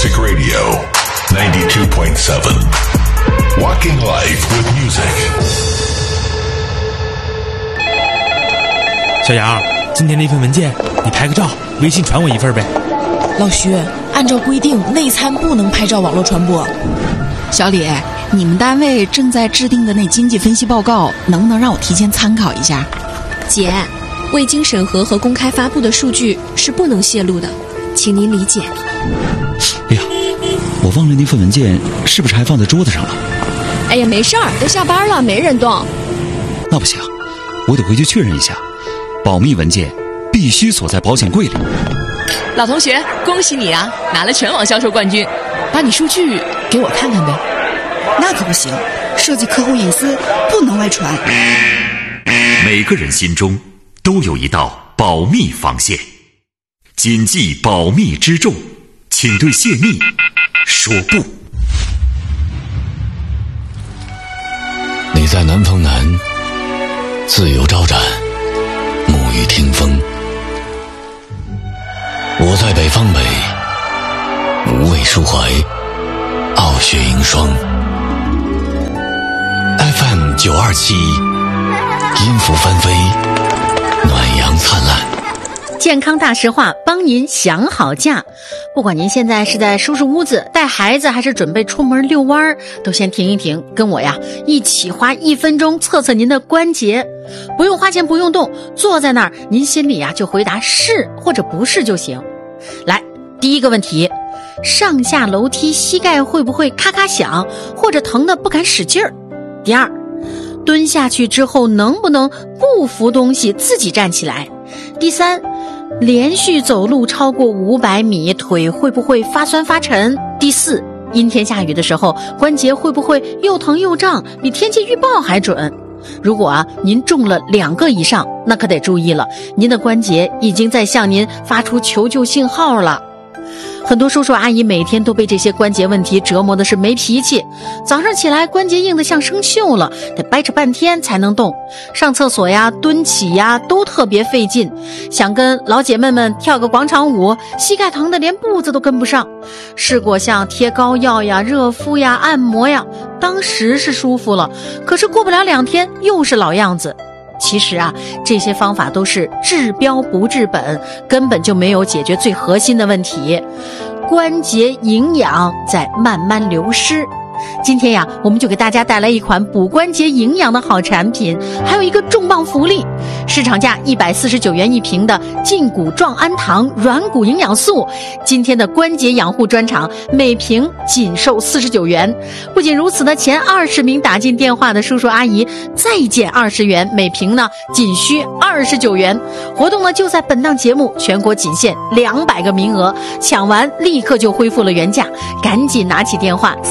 Classic Radio 92.7 Walking Life with Music。 小杨，今天那份文件你拍个照，微信传我一份呗。 老徐，按照规定内参不能拍照网络传播。 小李，你们单位正在制定的那经济分析报告，能不能让我提前参考一下？ 姐，未经审核和公开发布的数据是不能泄露的，请您理解。 哎呀，我忘了那份文件是不是还放在桌子上了？ 哎呀，没事儿，都下班了，没人动。 那不行，我得回去确认一下，保密文件必须锁在保险柜里。 老同学，恭喜你啊，拿了全网销售冠军，把你数据给我看看呗。 那可不行，涉及客户隐私，不能外传。 每个人心中都有一道保密防线，谨记保密之重，请对泄密说不。 你在南方南自由招展，沐浴听风，我在北方北无畏抒怀，傲雪迎霜。 FM 927音符翻飞，暖阳灿烂。 健康大实话，帮您想好假。不管您现在是在收拾屋子、带孩子，还是准备出门遛弯，都先停一停，跟我呀一起花1分钟测测您的关节。不用花钱，不用动，坐在那儿，您心里呀就回答是或者不是就行。来，第一个问题，上下楼梯膝盖会不会咔咔响，或者疼得不敢使劲儿？第二，蹲下去之后能不能不扶东西自己站起来？第三，连续走路超过500米，腿会不会发酸发沉？第四，阴天下雨的时候，关节会不会又疼又胀，比天气预报还准？如果您中了2个以上，那可得注意了，您的关节已经在向您发出求救信号了。很多叔叔阿姨每天都被这些关节问题折磨的是没脾气，早上起来关节硬得像生锈了，得掰扯半天才能动，上厕所呀、蹲起呀都特别费劲，想跟老姐妹们跳个广场舞，膝盖疼得连步子都跟不上。试过像贴膏药呀、热敷呀、按摩呀，当时是舒服了，可是过不了2天又是老样子。其实这些方法都是治标不治本，根本就没有解决最核心的问题，关节营养在慢慢流失。今天我们就给大家带来一款补关节营养的好产品，还有一个重磅福利，市场价149元一瓶的胫骨状氨糖软骨营养素，今天的关节养护专场每瓶仅售49元。不仅如此呢，前20名打进电话的叔叔阿姨再减20元，每瓶呢仅需29元。活动呢就在本档节目，全国仅限200个名额，抢完立刻就恢复了原价，赶紧拿起电话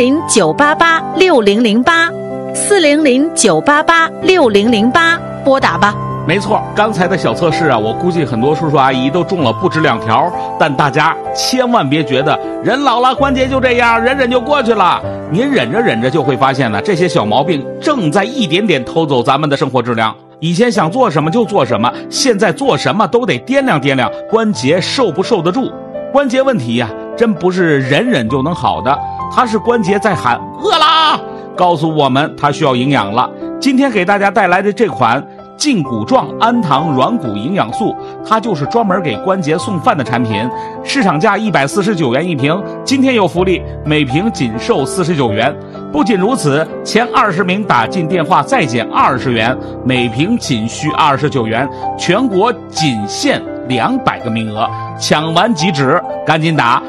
400-988-6008，400-988-6008，拨打吧。 没错，刚才的小测试我估计很多叔叔阿姨都中了不止2条，但大家千万别觉得人老了关节就这样，忍忍就过去了。您忍着忍着就会发现呢，这些小毛病正在一点点偷走咱们的生活质量。以前想做什么就做什么，现在做什么都得掂量掂量关节受不受得住。关节问题真不是忍忍就能好的，它是关节在喊饿啦，告诉我们它需要营养了。今天给大家带来的这款胫骨状氨糖软骨营养素，它就是专门给关节送饭的产品，市场价149元一瓶，今天有福利，每瓶仅售49元。不仅如此，前20名打进电话再减20元，每瓶仅需29元，全国仅限200个名额，抢完即止，赶紧打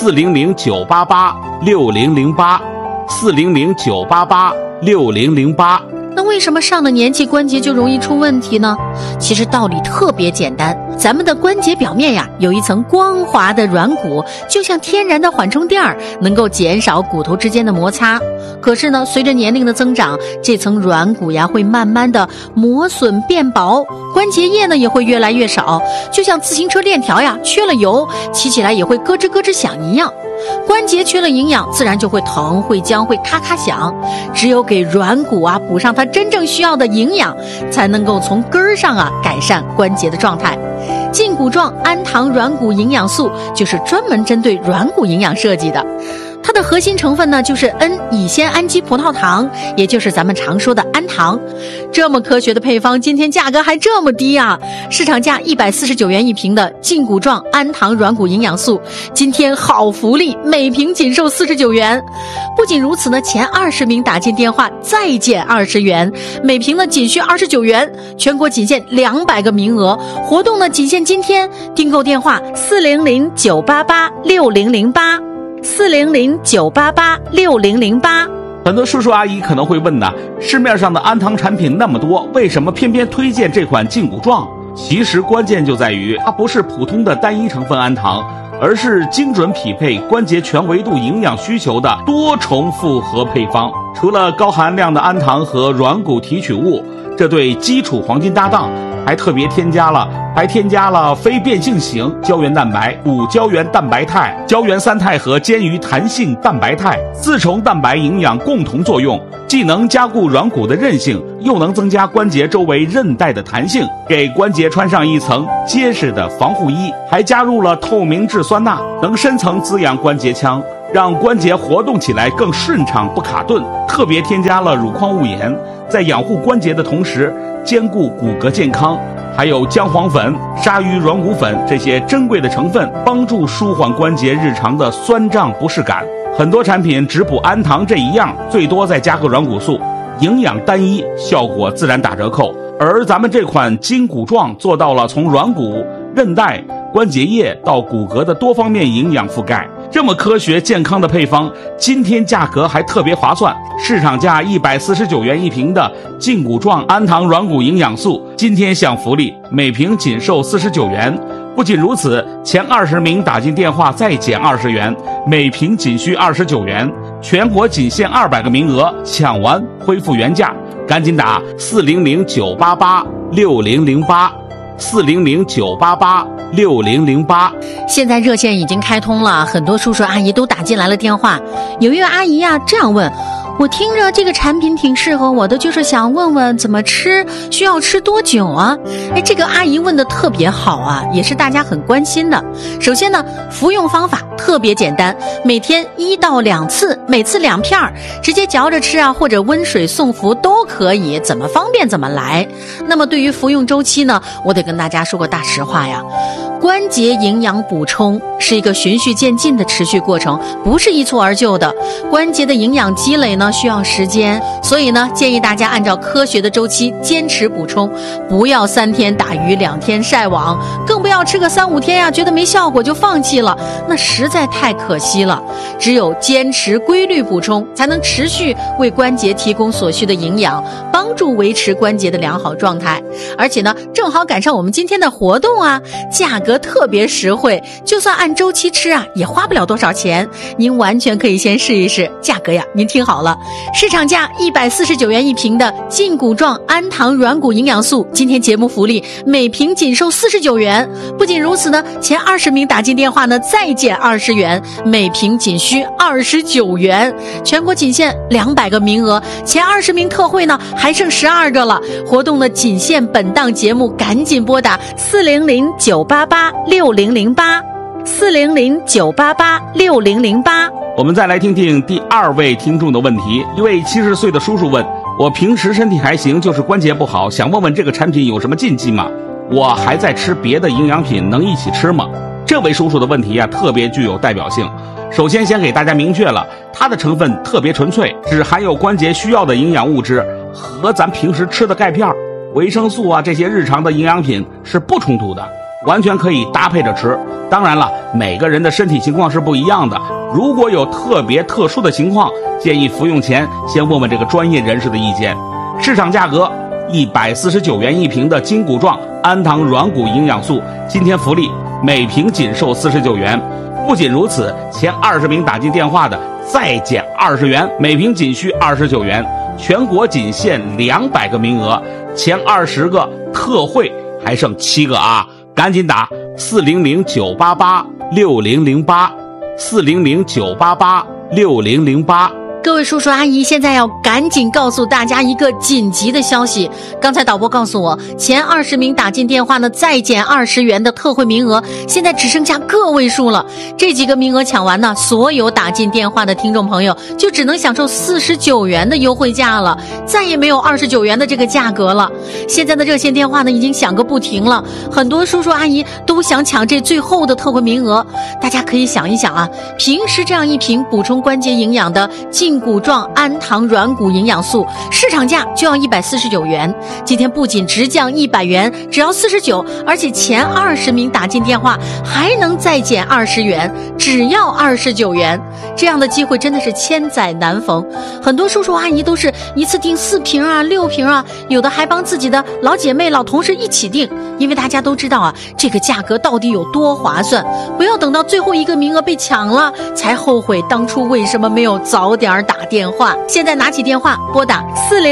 400-988-6008，400-988-6008。 那为什么上了年纪关节就容易出问题呢？其实道理特别简单，咱们的关节表面有一层光滑的软骨，就像天然的缓冲垫，能够减少骨头之间的摩擦。可是呢，随着年龄的增长，这层软骨会慢慢的磨损变薄，关节液呢也会越来越少，就像自行车链条缺了油，骑起来也会咯吱咯吱响一样。关节缺了营养，自然就会疼、会僵、会咔咔响。只有给软骨补上它真正需要的营养，才能够从根儿上改善关节的状态。 胫骨状氨糖软骨营养素就是专门针对软骨营养设计的。它的核心成分呢，就是 N 乙酰氨基葡萄糖，也就是咱们常说的氨糖。这么科学的配方，今天价格还这么低啊！市场价149元一瓶的胫骨状氨糖软骨营养素，今天好福利，每瓶仅售49元。不仅如此呢，前20名打进电话再减20元，每瓶呢仅需29元，全国仅限200个名额。活动呢仅限今天，订购电话400-988-6008。400-988-6008。 很多叔叔阿姨可能会问呢，市面上的氨糖产品那么多，为什么偏偏推荐这款胫骨状？其实关键就在于它不是普通的单一成分氨糖，而是精准匹配关节全维度营养需求的多重复合配方。除了高含量的氨糖和软骨提取物，这对基础黄金搭档还特别添加了非变性型胶原蛋白、骨胶原蛋白肽、胶原三肽和坚鱼弹性蛋白肽4重蛋白营养共同作用，既能加固软骨的韧性，又能增加关节周围韧带的弹性，给关节穿上一层结实的防护衣。还加入了透明质酸钠，能深层滋养关节腔，让关节活动起来更顺畅不卡顿。特别添加了乳矿物盐，在养护关节的同时兼顾骨骼健康。还有姜黄粉、鲨鱼软骨粉这些珍贵的成分，帮助舒缓关节日常的酸胀不适感。很多产品只补氨糖这一样，最多再加个软骨素，营养单一，效果自然打折扣。而咱们这款胫骨状做到了从软骨、韧带、关节液到骨骼的多方面营养覆盖。这么科学健康的配方，今天价格还特别划算，市场价149元一瓶的胫骨状氨糖软骨营养素，今天享福利，每瓶仅售49元。不仅如此，前20名打进电话再减20元，每瓶仅需29元，全国仅限200个名额，抢完恢复原价，赶紧打400-988-6008。400-988-6008。 现在热线已经开通了，很多叔叔阿姨都打进来了电话。有一位阿姨呀，这样问：我听着这个产品挺适合我的，就是想问问怎么吃，需要吃多久啊？这个阿姨问的特别好啊，也是大家很关心的。首先呢，服用方法特别简单，每天1到2次，每次2片，直接嚼着吃啊，或者温水送服都可以，怎么方便怎么来。那么对于服用周期呢，我得跟大家说个大实话呀，关节营养补充是一个循序渐进的持续过程，不是一蹴而就的。关节的营养积累呢需要时间，所以呢建议大家按照科学的周期坚持补充，不要3天打鱼2天晒网，更不要吃个3-5天呀，觉得没效果就放弃了，那实在太可惜了。只有坚持规律补充，才能持续为关节提供所需的营养，帮助维持关节的良好状态。而且呢，正好赶上我们今天的活动啊，价格特别实惠，就算按周期吃啊，也花不了多少钱。您完全可以先试一试，价格呀，您听好了，市场价149元一瓶的胫骨状氨糖软骨营养素，今天节目福利，每瓶仅售49元。不仅如此呢，前20名打进电话呢，再减20元，每瓶仅需29元，全国仅限200个名额，前20名特惠呢，还剩12个了。活动呢，仅限本档节目，赶紧拨打400-988-6008。400-988-6008。 我们再来听听第2位听众的问题。一位70岁的叔叔问：我平时身体还行，就是关节不好，想问问这个产品有什么禁忌吗？我还在吃别的营养品，能一起吃吗？这位叔叔的问题啊，特别具有代表性。首先给大家明确了，它的成分特别纯粹，只含有关节需要的营养物质，和咱平时吃的钙片、维生素啊这些日常的营养品是不冲突的，完全可以搭配着吃。当然了，每个人的身体情况是不一样的，如果有特别特殊的情况，建议服用前先问问这个专业人士的意见。市场价格149元一瓶的胫骨状氨糖软骨营养素，今天福利，每瓶仅售49元。不仅如此，前20名打进电话的再减20元，每瓶仅需29元，全国仅限200个名额，前20个特惠还剩7个啊，赶紧打400-988-6008。400-988-6008。 各位叔叔阿姨，现在要赶紧告诉大家一个紧急的消息。刚才导播告诉我，前20名打进电话呢，再减20元的特惠名额，现在只剩下个位数了。这几个名额抢完呢，所有打进电话的听众朋友就只能享受49元的优惠价了，再也没有29元的这个价格了。现在的热线电话呢，已经响个不停了，很多叔叔阿姨都想抢这最后的特惠名额。大家可以想一想啊，平时这样一瓶补充关节营养的胫骨状氨糖软骨营养素，市场价就要149元，今天不仅直降100元，只要49，而且前20名打进电话还能再减20元，只要29元。这样的机会真的是千载难逢，很多叔叔阿姨都是一次订4瓶啊、6瓶啊，有的还帮自己的老姐妹、老同事一起订，因为大家都知道啊，这个价格到底有多划算。不要等到最后一个名额被抢了，才后悔当初为什么没有早点打电话。现在拿起电话拨打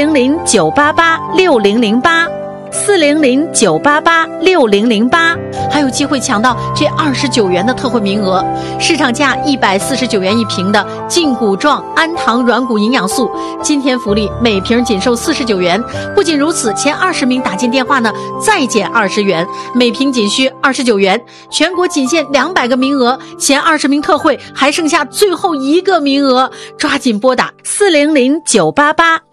400-988-6008。400-988-6008，还有机会抢到这29元的特惠名额。市场价149元一瓶的胫骨状氨糖软骨营养素，今天福利每瓶仅售49元。不仅如此，前20名打进电话呢，再减20元，每瓶仅需29元。全国仅限200个名额，前20名特惠还剩下最后1个名额，抓紧拨打400-988